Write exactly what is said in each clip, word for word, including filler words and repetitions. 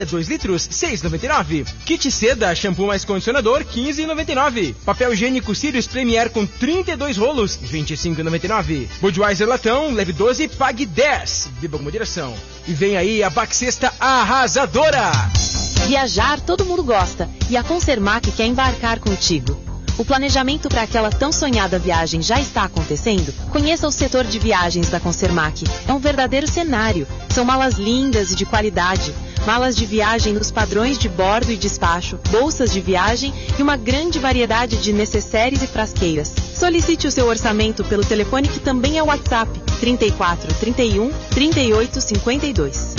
dois litros, seis reais e noventa e nove centavos. Kit Seda, shampoo mais condicionador, quinze reais e noventa e nove centavos. Papel higiênico Sirius Premier com trinta e dois rolos, vinte e cinco reais e noventa e nove centavos. Budweiser latão, leve doze, pague dez. Beba com moderação. E vem aí a Baxesta arrasadora. Viajar todo mundo gosta e a Concermac quer embarcar contigo. O planejamento para aquela tão sonhada viagem já está acontecendo? Conheça o setor de viagens da Concermac. É um verdadeiro cenário. São malas lindas e de qualidade. Malas de viagem nos padrões de bordo e despacho, bolsas de viagem e uma grande variedade de necessários e frasqueiras. Solicite o seu orçamento pelo telefone que também é o WhatsApp, trinta e quatro, trinta e um, trinta e oito, cinquenta e dois.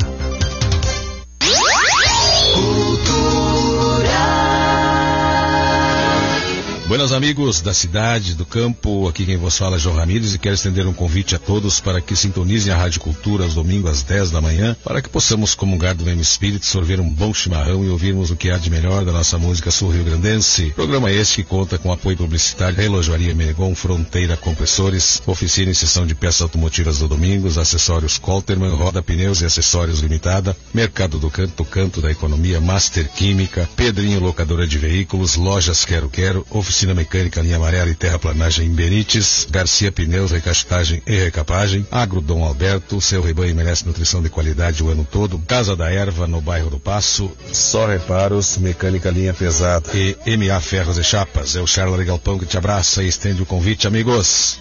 Buenas amigos da cidade, do campo, aqui quem vos fala é João Ramírez e quero estender um convite a todos para que sintonizem a Rádio Cultura aos domingos às dez da manhã, para que possamos comungar do mesmo espírito, sorver um bom chimarrão e ouvirmos o que há de melhor da nossa música sul-rio-grandense. Programa este que conta com apoio publicitário Relojoaria Menegon, Fronteira Compressores, oficina e sessão de peças automotivas do Domingos, acessórios Colterman, Roda Pneus e Acessórios Limitada, Mercado do Canto, Canto da Economia, Master Química, Pedrinho Locadora de Veículos, Lojas Quero Quero, Oficina Mecânica Linha Amarela e Terraplanagem em Benites, Garcia Pneus, Recastagem e Recapagem, Agro Dom Alberto, seu rebanho merece nutrição de qualidade o ano todo, Casa da Erva no bairro do Passo, Só Reparos, Mecânica Linha Pesada e M A Ferros e Chapas. É o Charles Galpão que te abraça e estende o convite, amigos.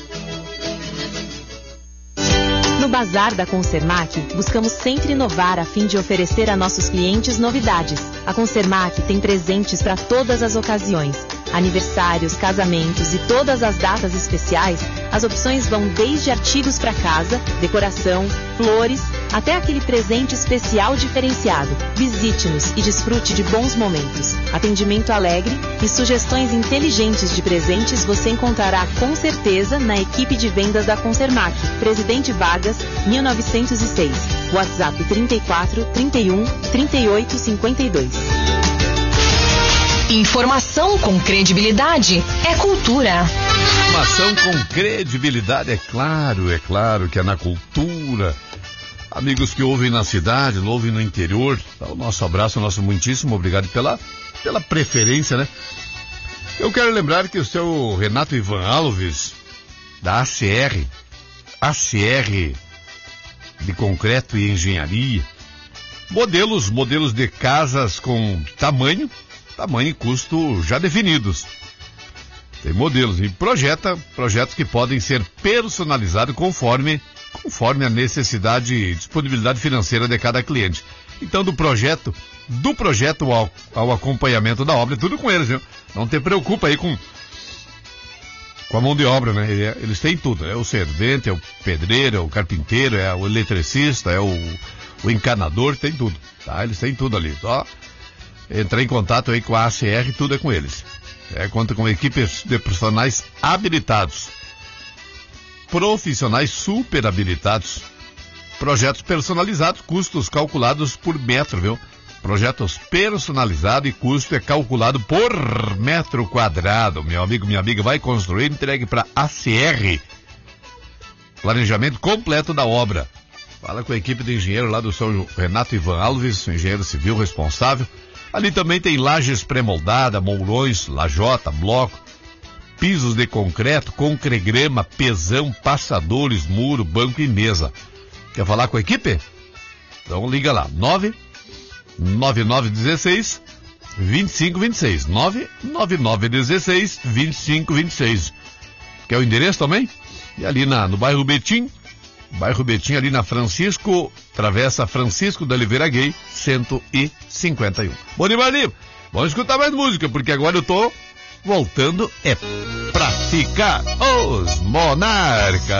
No Bazar da Concermac, buscamos sempre inovar a fim de oferecer a nossos clientes novidades. A Concermac tem presentes para todas as ocasiões. Aniversários, casamentos e todas as datas especiais, as opções vão desde artigos para casa, decoração, flores, até aquele presente especial diferenciado. Visite-nos e desfrute de bons momentos. Atendimento alegre e sugestões inteligentes de presentes você encontrará com certeza na equipe de vendas da Concermac. Presidente Vargas, mil novecentos e seis. WhatsApp trinta e quatro, trinta e um, trinta e oito, cinquenta e dois. Informação com credibilidade é cultura. Informação com credibilidade, é claro, é claro que é na cultura. Amigos que ouvem na cidade, ouvem no interior, o nosso abraço, o nosso muitíssimo obrigado pela, pela preferência, né? Eu quero lembrar que o seu Renato Ivan Alves, da A C R, A C R de Concreto e Engenharia, modelos, modelos de casas com tamanho, tamanho e custo já definidos. Tem modelos e projeta, projetos que podem ser personalizados conforme, conforme a necessidade e disponibilidade financeira de cada cliente. Então, do projeto, do projeto ao, ao acompanhamento da obra, tudo com eles, viu? Não te preocupa aí com, com a mão de obra, né? Eles têm tudo, é o servente, é o pedreiro, é o carpinteiro, é o eletricista, é o, o encanador, tem tudo, tá? Eles têm tudo ali, só entrar em contato aí com a A C R, tudo é com eles. É, conta com equipes de profissionais habilitados. Profissionais super habilitados. Projetos personalizados, custos calculados por metro, viu? Projetos personalizados e custo é calculado por metro quadrado. Meu amigo, minha amiga, vai construir, entregue para A C R. Planejamento completo da obra. Fala com a equipe de engenheiro lá do seu Renato Ivan Alves, engenheiro civil responsável. Ali também tem lajes pré-moldada, mourões, lajota, bloco, pisos de concreto, concregrama, pesão, passadores, muro, banco e mesa. Quer falar com a equipe? Então liga lá, nove nove nove um seis, dois cinco dois seis, nove nove nove um seis, dois cinco dois seis. Quer o endereço também? E ali na, no bairro Betim, bairro Betim, ali na Francisco, travessa Francisco da Oliveira Gay, cento e cinquenta e um. Bom demais, vamos escutar mais música, porque agora eu tô voltando, é pra ficar os Monarcas.